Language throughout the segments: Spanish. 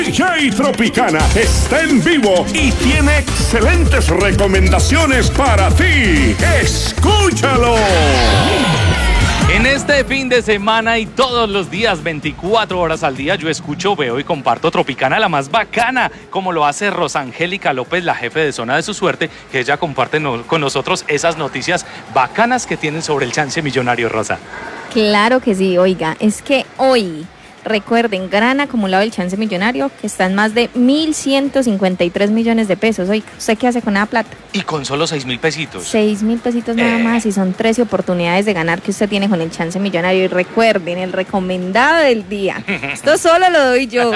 DJ Tropicana está en vivo y tiene excelentes recomendaciones para ti. ¡Escúchalo! En este fin de semana y todos los días, 24 horas al día, yo escucho, veo y comparto Tropicana, la más bacana, como lo hace Rosangélica López, la jefe de zona de Su Suerte, que ella comparte con nosotros esas noticias bacanas que tienen sobre el chance millonario, Rosa. Claro que sí, oiga, es que hoy, recuerden, gran acumulado del chance millonario, que está en más de 1.153 millones de pesos. Oiga, ¿usted qué hace con esa plata? Y con solo 6.000 pesitos. 6.000 pesitos nada más, y son 13 oportunidades de ganar que usted tiene con el chance millonario. Y recuerden, el recomendado del día, esto solo lo doy yo,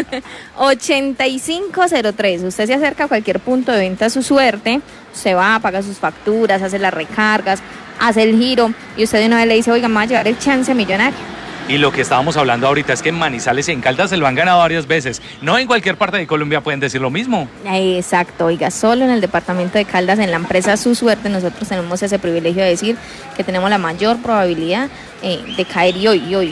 8503. Usted se acerca a cualquier punto de venta a Su Suerte, se va, paga sus facturas, hace las recargas, hace el giro, y usted de una vez le dice, oiga, me va a llevar el chance millonario. Y lo que estábamos hablando ahorita es que en Manizales y en Caldas se lo han ganado varias veces. No en cualquier parte de Colombia pueden decir lo mismo. Exacto, oiga, solo en el departamento de Caldas, en la empresa Su Suerte, nosotros tenemos ese privilegio de decir que tenemos la mayor probabilidad de caer y hoy,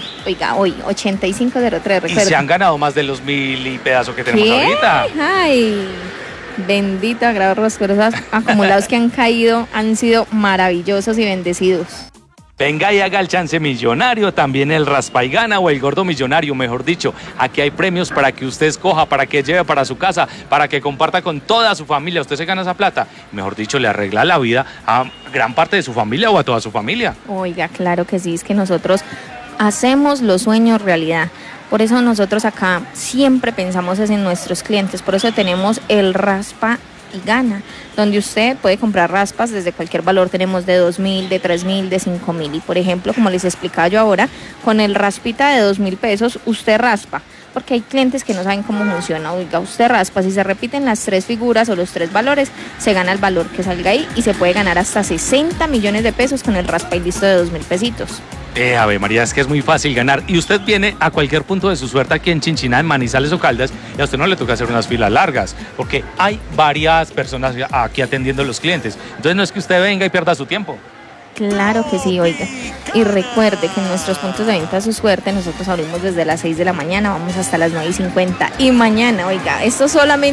8503, recuerden. Y se han ganado más de los 1.000 y pedazo que tenemos ahorita. Ay, bendito agrado rosco, esos acumulados que han caído han sido maravillosos y bendecidos. Venga y haga el chance millonario, también el raspa y gana o el gordo millonario, mejor dicho. Aquí hay premios para que usted escoja, para que lleve para su casa, para que comparta con toda su familia. Usted se gana esa plata, mejor dicho, le arregla la vida a gran parte de su familia o a toda su familia. Oiga, claro que sí, es que nosotros hacemos los sueños realidad. Por eso nosotros acá siempre pensamos en nuestros clientes, por eso tenemos el raspa y gana, donde usted puede comprar raspas desde cualquier valor. Tenemos de 2.000, de 3.000, de 5.000, y por ejemplo, como les explicaba yo ahora, con el raspita de 2.000 pesos, usted raspa, porque hay clientes que no saben cómo funciona. Oiga, usted raspa, si se repiten las 3 figuras o los 3 valores, se gana el valor que salga ahí, y se puede ganar hasta 60 millones de pesos con el raspa y listo de 2.000 pesitos. Ave María, es que es muy fácil ganar. Y usted viene a cualquier punto de Su Suerte aquí en Chinchiná, en Manizales o Caldas, y a usted no le toca hacer unas filas largas, porque hay varias personas aquí atendiendo a los clientes. Entonces no es que usted venga y pierda su tiempo. Claro que sí, oiga. Y recuerde que en nuestros puntos de venta Su Suerte nosotros abrimos desde las 6 de la mañana, vamos hasta las 9:50. Y mañana, oiga, esto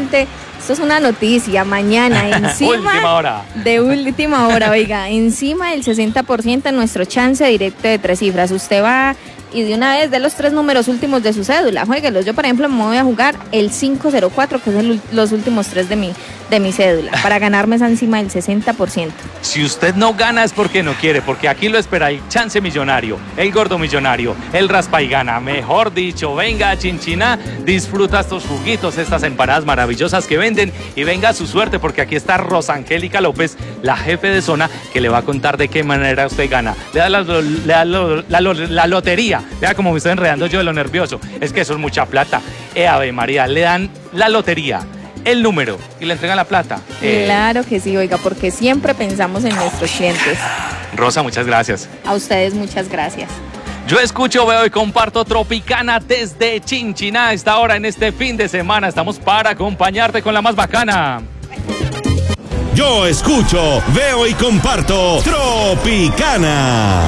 es una noticia, mañana encima última hora. De última hora, oiga, encima del 60% en nuestro chance directo de 3 cifras. Usted va y de una vez de los 3 números últimos de su cédula, jueguelos. Yo, por ejemplo, me voy a jugar el 504, que es los últimos 3 de mi cédula, para ganarme esa encima del 60%. Si usted no gana es porque no quiere, porque aquí lo espera el chance millonario, el gordo millonario, el raspa y gana. Mejor dicho, venga a Chinchiná, disfruta estos juguitos, estas empanadas maravillosas que venden, y venga a Su Suerte, porque aquí está Rosangélica López, la jefe de zona, que le va a contar de qué manera usted gana. Le da la lotería. Vea cómo me estoy enredando yo de lo nervioso. Es que eso es mucha plata. Ave María, le dan la lotería, el número, y le entregan la plata. Claro que sí, oiga, porque siempre pensamos en nuestros clientes. Rosa, muchas gracias. A ustedes muchas gracias. Yo escucho, veo y comparto Tropicana desde Chinchiná. A esta hora en este fin de semana estamos para acompañarte con la más bacana. Yo escucho, veo y comparto Tropicana.